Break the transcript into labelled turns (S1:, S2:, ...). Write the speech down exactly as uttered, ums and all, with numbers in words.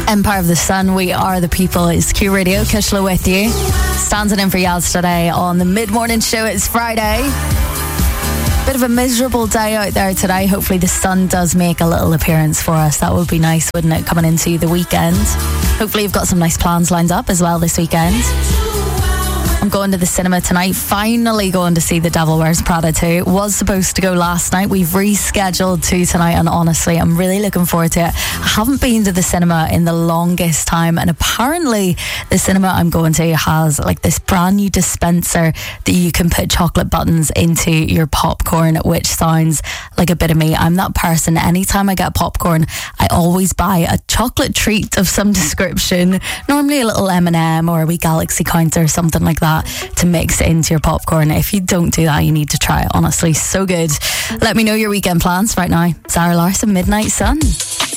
S1: Empire of the Sun, We Are the People. It's Q Radio, Kishla with you. Standing in for Yaz today on the mid-morning show. It's Friday. Bit of a miserable day out there today. Hopefully the sun does make a little appearance for us. That would be nice, wouldn't it, coming into the weekend? Hopefully you've got some nice plans lined up as well this weekend. I'm going to the cinema tonight, finally going to see The Devil Wears Prada two. Was supposed to go last night. We've rescheduled to tonight, and honestly, I'm really looking forward to it. I haven't been to the cinema in the longest time, and apparently the cinema I'm going to has like this brand new dispenser that you can put chocolate buttons into your popcorn, which sounds like a bit of me. I'm that person. Anytime I get popcorn, I always buy a chocolate treat of some description, normally a little M and M or a wee Galaxy counter or something like that, to mix into your popcorn. If you don't do that, you need to try it. Honestly, so good. Let me know your weekend plans right now. Zara Larsson, Midnight Sun.